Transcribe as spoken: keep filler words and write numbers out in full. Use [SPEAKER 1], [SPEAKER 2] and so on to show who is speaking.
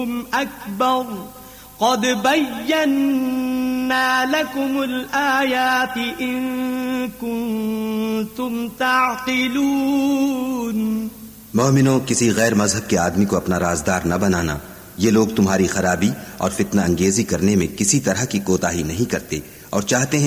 [SPEAKER 1] अकबर क़द बय्यन्ना लकुमुल आयाति इन कुंतुम ताक़िलून।
[SPEAKER 2] मोमिनो, किसी गैर मजहब के आदमी को अपना राजदार न बनाना। ये लोग तुम्हारी खराबी और फितना अंगेजी करने में किसी तरह की कोताही नहीं करते और चाहते हैं